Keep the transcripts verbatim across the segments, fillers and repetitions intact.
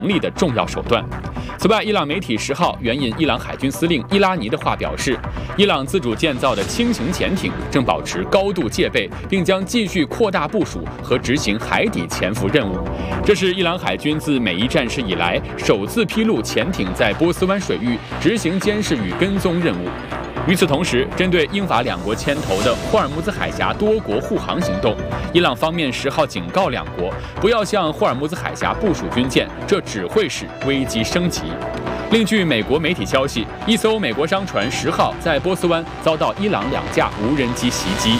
能力的重要手段。此外，伊朗媒体十号援引伊朗海军司令伊拉尼的话表示，伊朗自主建造的轻型潜艇正保持高度戒备，并将继续扩大部署和执行海底潜伏任务。这是伊朗海军自美伊战事以来首次披露潜艇在波斯湾水域执行监视与跟踪任务。与此同时，针对英法两国牵头的霍尔木兹海峡多国护航行动，伊朗方面十号警告两国不要向霍尔木兹海峡部署军舰，这只会使危机升级。另据美国媒体消息，一艘美国商船十号在波斯湾遭到伊朗两架无人机袭击。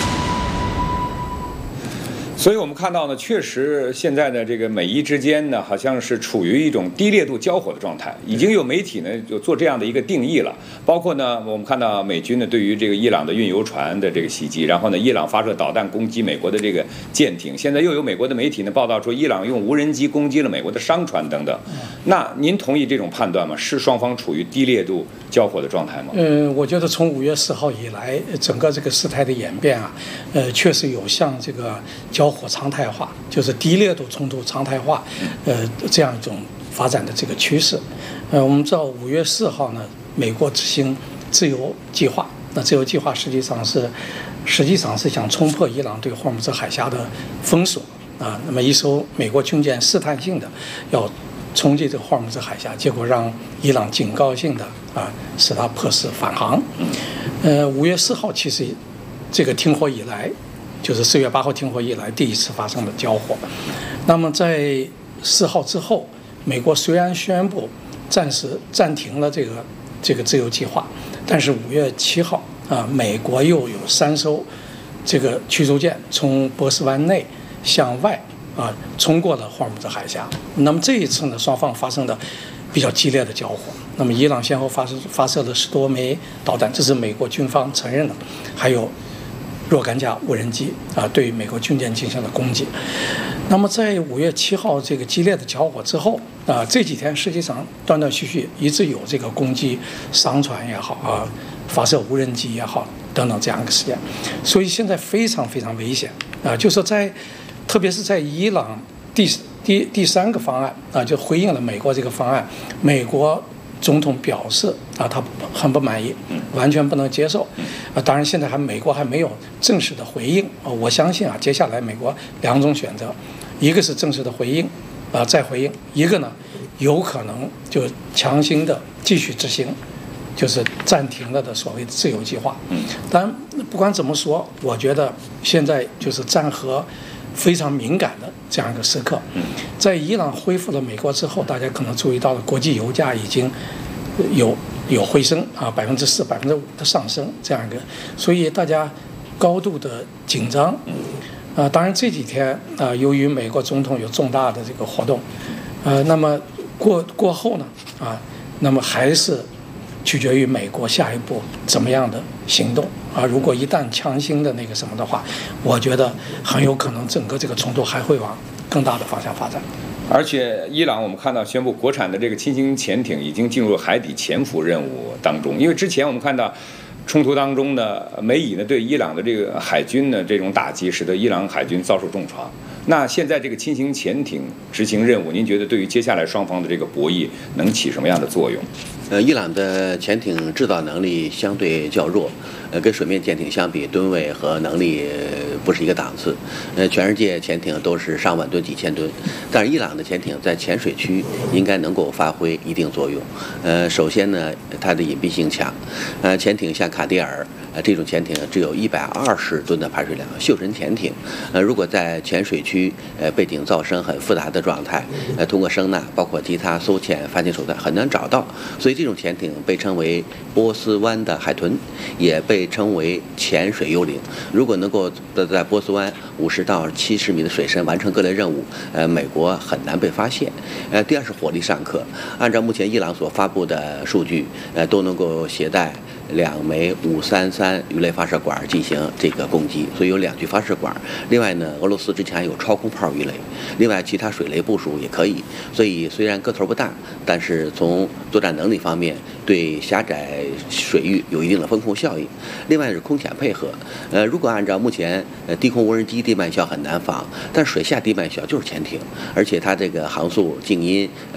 所以我们看到呢，确实现在的这个美伊之间呢，好像是处于一种低烈度交火的状态，已经有媒体呢就做这样的一个定义了。包括呢，我们看到美军呢对于这个伊朗的运油船的这个袭击，然后呢，伊朗发射导弹攻击美国的这个舰艇，现在又有美国的媒体呢报道说，伊朗用无人机攻击了美国的商船等等。那您同意这种判断吗？是双方处于低烈度交火的状态吗？ 嗯，我觉得从五月四号以来，整个这个事态的演变啊，呃，确实有向这个交火常态化，就是低烈度冲突常态化，呃，这样一种发展的这个趋势。呃，我们知道五月四号呢，美国执行自由计划，那自由计划实际上是实际上是想冲破伊朗对霍尔木兹海峡的封锁啊。那么一艘美国军舰试探性的要冲击这个霍尔木兹海峡，结果让伊朗警告性的啊使他迫使返航。呃，五月四号其实这个停火以来，就是四月八号停火以来第一次发生的交火。那么在四号之后，美国虽然宣布暂时暂停了这个这个自由计划，但是五月七号啊，美国又有三艘这个驱逐舰从波斯湾内向外啊冲过了霍尔木兹海峡。那么这一次呢，双方发生的比较激烈的交火。那么伊朗先后发射发射了十多枚导弹，这是美国军方承认的，还有若干架无人机啊，对美国军舰进行了攻击。那么在五月七号这个激烈的交火之后啊，这几天实际上断断续续一直有这个攻击商船也好啊，发射无人机也好等等这样一个事件，所以现在非常非常危险啊，就是在特别是在伊朗第第第三个方案啊，就回应了美国这个方案，美国总统表示啊，他很不满意，完全不能接受。啊，当然现在还美国还没有正式的回应啊，我相信啊，接下来美国两种选择，一个是正式的回应，啊再回应，一个呢有可能就强行的继续执行，就是暂停了的所谓的自由计划。当然不管怎么说，我觉得现在就是战和非常敏感的这样一个时刻。在伊朗恢复了美国之后，大家可能注意到了国际油价已经有有回升啊，百分之四、百分之五的上升这样一个，所以大家高度的紧张。啊，当然这几天啊，由于美国总统有重大的这个活动，呃，那么过过后呢，啊，那么还是取决于美国下一步怎么样的行动啊。如果一旦强行的那个什么的话，我觉得很有可能整个这个冲突还会往更大的方向发展。 而且伊朗我们看到宣布国产的这个轻型潜艇已经进入海底潜伏任务当中，因为之前我们看到冲突当中呢，美以呢对伊朗的这个海军呢这种打击，使得伊朗海军遭受重创。那现在这个轻型潜艇执行任务，您觉得对于接下来双方的这个博弈能起什么样的作用？ 呃，伊朗的潜艇制造能力相对较弱，呃，跟水面潜艇相比，吨位和能力不是一个档次。呃，全世界潜艇都是上万吨、几千吨，但是伊朗的潜艇在浅水区应该能够发挥一定作用。呃，首先呢，它的隐蔽性强，呃，潜艇像卡迪尔。呃，这种潜艇只有一百二十吨的排水量，袖珍潜艇，呃，如果在浅水区，呃，背景噪声很复杂的状态，呃，通过声呐，包括其他搜潜发现手段很难找到，所以这种潜艇被称为波斯湾的海豚，也被称为潜水幽灵。如果能够在波斯湾五十到七十米的水深完成各类任务，呃，美国很难被发现。呃，第二是火力上课，按照目前伊朗所发布的数据，呃，都能够携带两枚五三三鱼雷发射管进行这个攻击，所以有两具发射管。另外呢，俄罗斯之前还有超空炮鱼雷，另外其他水雷部署也可以。所以虽然个头不大，但是从作战能力方面对狭窄水域有一定的风控效应。另外是空潜配合，呃，如果按照目前呃低空无人机地慢小很难防，但水下地慢小就是潜艇，而且它这个航速、静音、